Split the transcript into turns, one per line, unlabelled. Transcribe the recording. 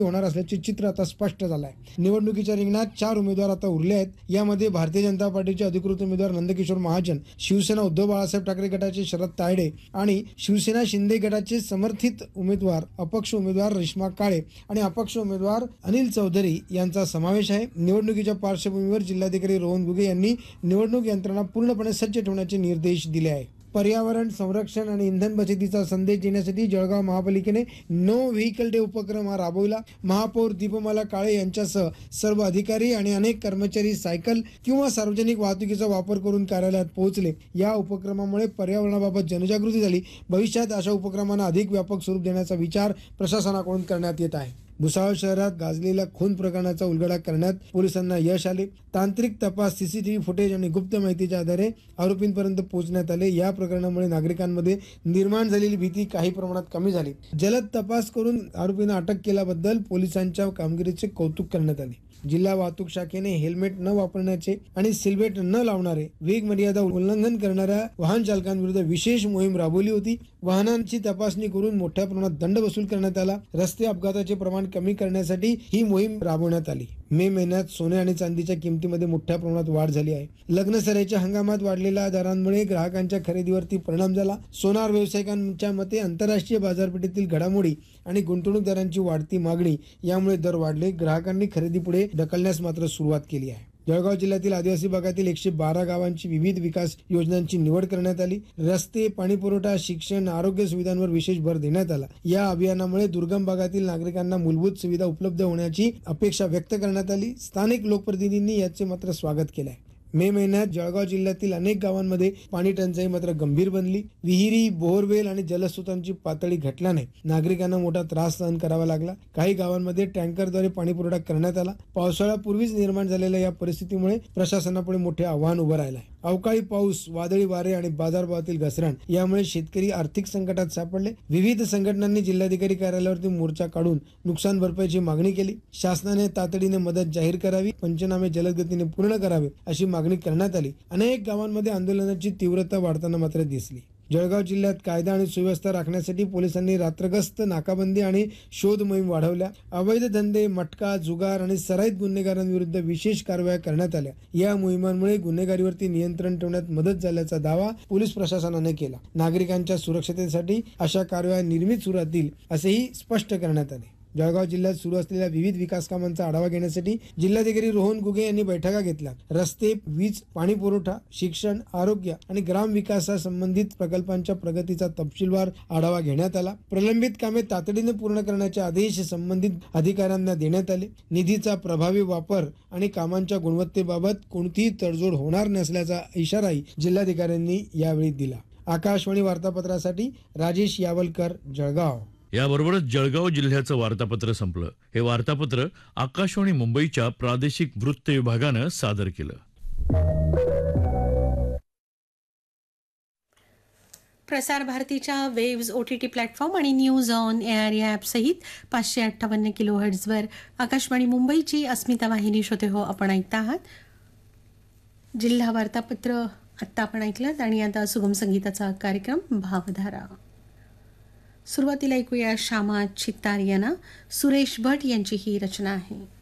होणार असल्याचे चित्र आता स्पष्ट झालं आहे। निवडणुकीच्या रिंगणात 4 उमेदवार आता उरले आहेत। यामध्ये भारतीय जनता पार्टीचे अधिकृत उमेदवार नंदकिशोर महाजन, शिवसेना उद्धव बाळासाहेब ठाकरे गटाचे शरद तायडे आणि शिवसेना शिंदे गटाचे समर्थित उमेदवार अपक्ष उमेदवार रेश्मा काळे आणि अपक्ष उमेदवार अनिल चौधरी यांचा समावेश आहे। निवडणुकीच्या पार्श्वभूमीवर जिल्हाधिकारी रोहन घुगे यांनी निवडणूक यंत्रणा पूर्णपणे सज्ज ठेवण्याचे निर्देश दिले आहेत। पर्यावरण संरक्षण आणि इंधन बचतीचा संदेश देण्यासाठी जळगाव महापालिकेने नो व्हेकल डे उपक्रम राबवला। महापौर दीपमाला काळे यांच्यासह सर्व अधिकारी आणि अनेक कर्मचारी सायकल किंवा सार्वजनिक वाहतुकीचा वापर करून कार्यालयात पोहोचले। या उपक्रमामुळे पर्यावरणाबाबत जनजागृती झाली। भविष्यात अशा उपक्रमांना अधिक व्यापक स्वरूप देण्याचा विचार प्रशासनाकडून करण्यात येत आहे। भुसावळ शहरात गाजलेल्या खून प्रकरणाचा उलगडा करण्यात पोलिसांना यश आले। तांत्रिक तपास, सीसीटीव्ही फुटेज आणि गुप्त माहितीच्या आधारे आरोपींपर्यंत पोहोचण्यात आले। या प्रकरणामुळे नागरिकांमध्ये निर्माण झालेली भीती काही प्रमाणात कमी झाली। जलद तपास करून आरोपींना अटक केल्याबद्दल पोलिसांच्या कामगिरीचे कौतुक करण्यात आले। जिल्हा वाहतूक शाखेने हेल्मेट न वापरण्याचे आणि सीटबेल्ट न लावणारे, वेग मर्यादा उल्लंघन करणाऱ्या वाहन चालकांविरुद्ध विशेष मोहीम राबवली होती। वाहनांची तपासणी करून मोठ्या प्रमाणात दंड वसूल करण्यात आला। रस्ते अपघाताचे प्रमाण कमी करण्यासाठी ही मोहीम राबवण्यात आली। मे महिन्यात सोने आणि चांदीच्या किमतीमध्ये मोठ्या प्रमाणात वाढ झाली आहे। लग्न सराईच्या हंगामात वाढलेल्या दरांमुळे ग्राहकांच्या खरेदीवरती परिणाम झाला। सोनार व्यावसायिकांच्या मते आंतरराष्ट्रीय बाजारपेठेतील घडामोडी आणि गुंतवणूकदारांची वाढती मागणी यामुळे दर वाढले। ग्राहकांनी खरेदी पुढे ढकलण्यास मात्र सुरुवात केली आहे। जळगाव जिल्ह्यातील आदिवासी भागातील 112 गावांची विविध विकास योजनांची निवड करण्यात आली। रस्ते, पाणीपुरवठा, शिक्षण, आरोग्य सुविधांवर विशेष भर देण्यात आला। या अभियानामुळे दुर्गम भागातील नागरिकांना मूलभूत सुविधा उपलब्ध होण्याची अपेक्षा व्यक्त करण्यात आली। स्थानिक लोकप्रतिनिधींनी याचे मात्र स्वागत केले आहे। मे महिन्यात जळगाव जिल्ह्यातील अनेक गावांमध्ये पाणी टंचाई मात्र गंभीर बनली। विहिरी, बोरवेल आणि जलस्रोतांची पातळी घटल्याने नागरिकांना मोठा त्रास सहन करावा लागला। काही गावांमध्ये टँकरद्वारे पाणी पुरवठा करण्यात आला। पावसाळ्यापूर्वीच निर्माण झालेल्या या परिस्थितीमुळे प्रशासनापुढे मोठे आव्हान उभं राहिलं आहे। अवकाळी पाऊस, वादळी वारे आणि बाजारभावातील घसरण यामुळे शेतकरी आर्थिक संकटात सापडले। विविध संघटनांनी जिल्हाधिकारी कार्यालयावरती मोर्चा काढून नुकसान भरपाईची मागणी केली। शासनाने तातडीने मदत जाहीर करावी, पंचनामे जलद गतीने पूर्ण करावे अशी मागणी करण्यात आली। अनेक गावांमध्ये आंदोलनाची तीव्रता वाढताना मात्र दिसली। जळगाव जिल्ह्यात कायदा आणि सुव्यवस्था राखण्यासाठी पोलिसांनी रात्रगस्त नाकाबंदी आणि शोध मोहीम वाढवल्या। अवैध धंदे, मटका, जुगार आणि सराईत गुन्हेगारांविरुद्ध विशेष कारवाया करण्यात आल्या। या मोहिमांमुळे गुन्हेगारीवरती नियंत्रण ठेवण्यात मदत झाल्याचा दावा पोलीस प्रशासनाने केला। नागरिकांच्या सुरक्षतेसाठी अशा कारवाया निर्मित सुरू राहतील असेही स्पष्ट करण्यात आले। जळगाव जिल्ह्यात सुरू असलेल्या विविध विकास कामांचा आढावा घेण्यासाठी जिल्हाधिकारी रोहन घुगे यांनी बैठका घेतल्या। रस्ते, वीज, पाणी पुरवठा, शिक्षण, आरोग्य आणि ग्राम विकासासंबंधित प्रकल्पांच्या प्रगतीचा तपशीलवार आढावा घेण्यात आला। प्रलंबित कामे तातडीने पूर्ण करण्याचे आदेश संबंधित अधिकाऱ्यांना देण्यात आले। निधीचा प्रभावी वापर आणि कामांच्या गुणवत्तेबाबत कोणतीही तडजोड होणार नसल्याचा इशाराही जिल्हाधिकाऱ्यांनी यावेळी दिला। आकाशवाणी वार्तापत्रासाठी राजेश यावलकर, जळगाव।
याबरोबरच जळगाव जिल्ह्याचं वार्तापत्र संपलं। हे वार्तापत्र आकाशवाणी मुंबईच्या प्रादेशिक वृत्त विभागानं सादर केलं।
प्रसार भारतीच्या वेव्स OTT प्लॅटफॉर्म आणि न्यूज ऑन एअर या ॲपसहित 558 किलोहर्ट्झवर आकाशवाणी मुंबईची अस्मिता वाहिनी श्रोते हो आपण ऐकता आहात। जिल्हा वार्तापत्र आत्ता आपण ऐकलं आणि आता सुगम संगीताचा कार्यक्रम भावधारा। सुरुवातीला ऐकूया श्यामा चित्तार यांना, सुरेश भट यांची ही रचना आहे।